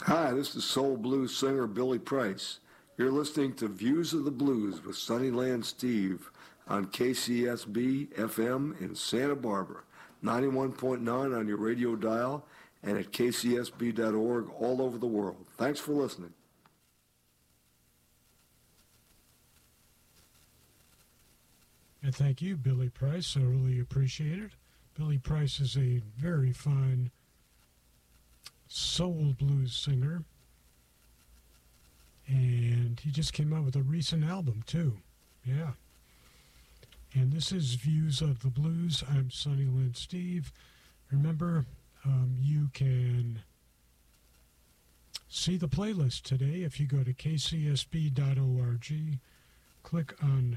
Hi, this is soul blues singer Billy Price. You're listening to Views of the Blues with Sunnyland Steve on KCSB FM in Santa Barbara, 91.9 on your radio dial and at kcsb.org all over the world. Thanks for listening. And thank you, Billy Price. I really appreciate it. Billy Price is a very fine soul blues singer. And he just came out with a recent album, too. Yeah. And this is Views of the Blues. I'm Sunnyland Steve. Remember, you can see the playlist today if you go to kcsb.org, click on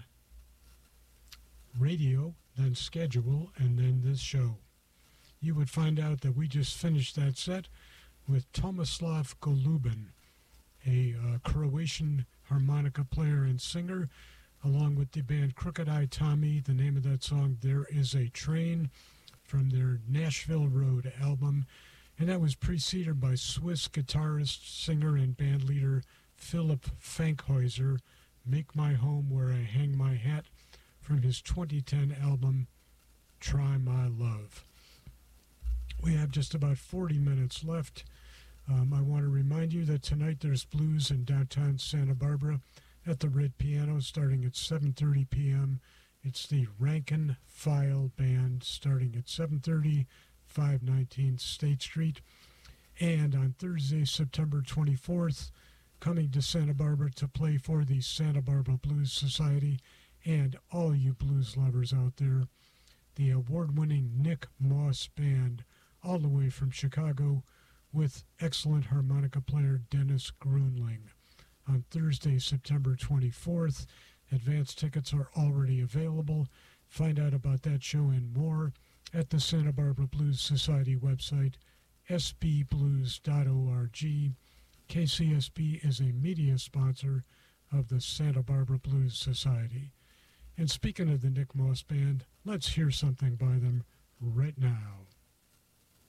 radio, then schedule, and then this show. You would find out that we just finished that set with Tomislav Golubin, a Croatian harmonica player and singer, along with the band Crooked Eye Tommy. The name of that song, There Is a Train, from their Nashville Road album. And that was preceded by Swiss guitarist, singer, and bandleader Philip Fankhäuser, Make My Home Where I Hang My Hat, from his 2010 album, Try My Love. We have just about 40 minutes left. I want to remind you that tonight there's blues in downtown Santa Barbara at the Red Piano starting at 7:30 p.m. It's the Rankin File Band starting at 7:30, 519 State Street. And on Thursday, September 24th, coming to Santa Barbara to play for the Santa Barbara Blues Society and all you blues lovers out there, the award-winning Nick Moss Band, all the way from Chicago, with excellent harmonica player Dennis Grunling. On Thursday, September 24th, advance tickets are already available. Find out about that show and more at the Santa Barbara Blues Society website, sbblues.org. KCSB is a media sponsor of the Santa Barbara Blues Society. And speaking of the Nick Moss Band, let's hear something by them right now.